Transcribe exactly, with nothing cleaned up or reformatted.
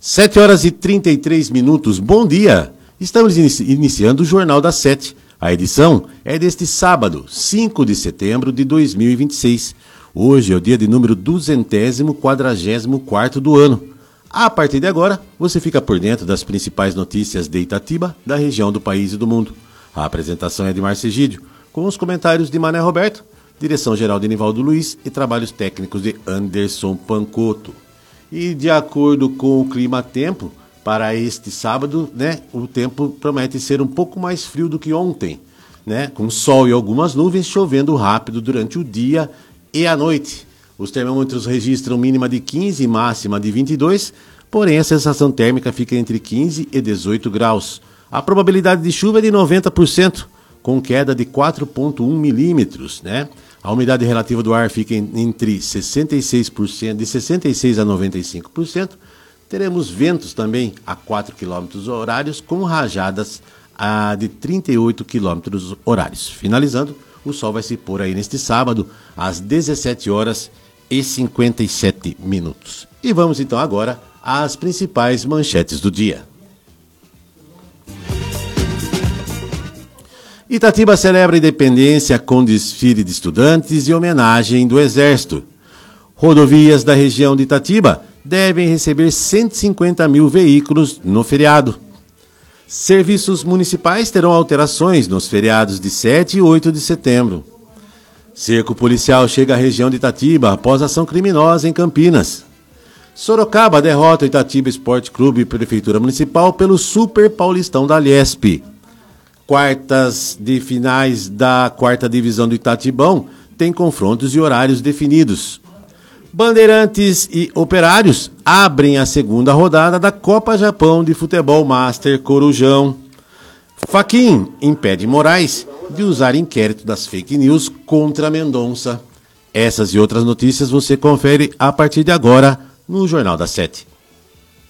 sete horas e trinta e três minutos, bom dia! Estamos inici- iniciando o Jornal das Sete. A edição é deste sábado, cinco de setembro de dois mil e vinte e seis. Hoje é o dia de número duzentésimo quadragésimo quarto do ano. A partir de agora, você fica por dentro das principais notícias de Itatiba, da região do país e do mundo. A apresentação é de Márcio Egídio, com os comentários de Mané Roberto, direção-geral de Nivaldo Luiz e trabalhos técnicos de Anderson Pancotto. E de acordo com o clima-tempo, para este sábado, né, o tempo promete ser um pouco mais frio do que ontem, né, com sol e algumas nuvens, chovendo rápido durante o dia e a noite. Os termômetros registram mínima de quinze e máxima de vinte e dois, porém a sensação térmica fica entre quinze e dezoito graus. A probabilidade de chuva é de noventa por cento, com queda de quatro vírgula um milímetros, né? A umidade relativa do ar fica entre sessenta e seis por cento, de sessenta e seis por cento a noventa e cinco por cento. Teremos ventos também a quatro quilômetros horários, com rajadas a de trinta e oito quilômetros horários. Finalizando, o sol vai se pôr aí neste sábado, às dezessete horas e cinquenta e sete minutos. E vamos então agora às principais manchetes do dia. Itatiba celebra a independência com desfile de estudantes e homenagem do Exército. Rodovias da região de Itatiba devem receber cento e cinquenta mil veículos no feriado. Serviços municipais terão alterações nos feriados de sete e oito de setembro. Cerco policial chega à região de Itatiba após ação criminosa em Campinas. Sorocaba derrota o Itatiba Esporte Clube e Prefeitura Municipal pelo Super Paulistão da Liesp. Quartas de finais da quarta divisão do Itatibão têm confrontos e horários definidos. Bandeirantes e Operários abrem a segunda rodada da Copa Japão de Futebol Master Corujão. Fachin impede Moraes de usar inquérito das fake news contra Mendonça. Essas e outras notícias você confere a partir de agora no Jornal das Sete.